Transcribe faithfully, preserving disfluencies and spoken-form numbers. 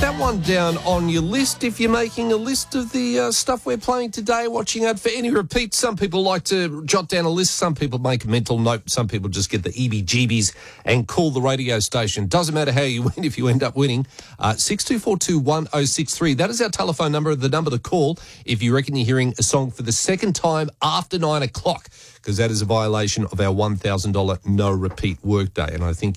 that one down on your list. If you're making a list of the uh, stuff we're playing today, watching out for any repeats. Some people like to jot down a list. Some people make a mental note. Some people just get the E B G Bs and call the radio station. Doesn't matter how you win if you end up winning. Uh, six two four two one oh six three. That is our telephone number, the number to call if you reckon you're hearing a song for the second time after nine o'clock, because that is a violation of our one thousand dollars no repeat workday. And I think